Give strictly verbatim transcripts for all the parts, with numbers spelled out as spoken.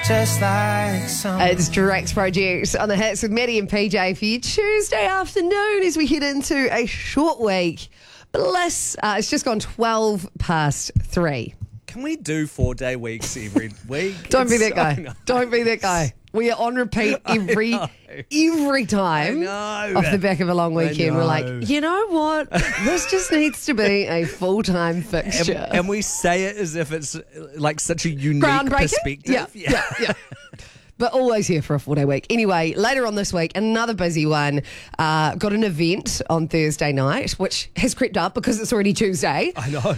just like some. It's Drax Project on the hits with Maddie and P J for you Tuesday afternoon as we head into a short week. Bliss. Uh, it's just gone twelve past three. Can we do four-day weeks every week? Don't be It's that guy. so nice. Don't be that guy. We are on repeat every know. every time I know. off the back of a long weekend. We're know. like, you know what? This just needs to be a full-time And, fixture. and we say it as if it's like such a unique Groundbreaking? perspective. Yeah, yeah, yeah. But always here for a four-day week. Anyway, later on this week, another busy one. Uh, got an event on Thursday night, which has crept up because it's already Tuesday. I know.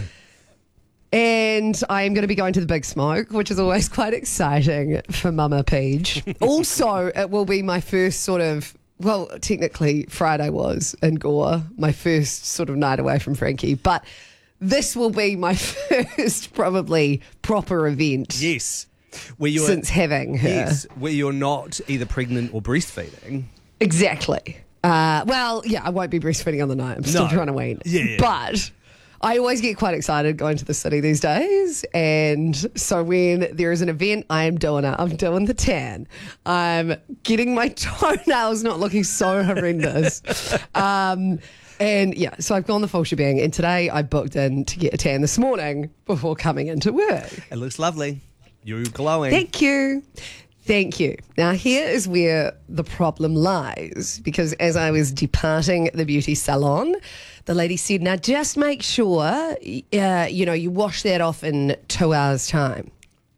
And I am going to be going to the Big Smoke, which is always quite exciting for Mama Peach. Also, it will be my first sort of, well, technically Friday was in Gore, my first sort of night away from Frankie. But this will be my first probably proper event Yes. Where you're, since having her. Yes, where you're not either pregnant or breastfeeding. Exactly. Uh, well, yeah, I won't be breastfeeding on the night. I'm still No. trying to wean. Yeah, yeah. But I always get quite excited going to the city these days. And so when there is an event, I am doing it. I'm doing the tan. I'm getting my toenails not looking so horrendous. um, and yeah, so I've gone the full shebang. And today I booked in to get a tan this morning before coming into work. It looks lovely. You're glowing. Thank you. Thank you. Now, here is where the problem lies, because as I was departing the beauty salon, the lady said, now just make sure, uh, you know, you wash that off in two hours' time.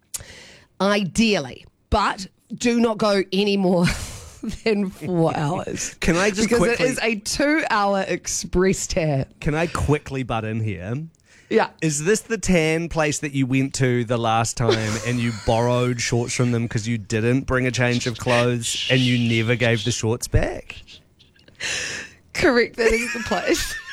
Ideally, but do not go any more than four hours. Can I just because quickly... it is a two-hour express tan. Can I quickly butt in here? Yeah. Is this the tan place that you went to the last time and you borrowed shorts from them because you didn't bring a change of clothes and you never gave the shorts back? Correct, that is the place.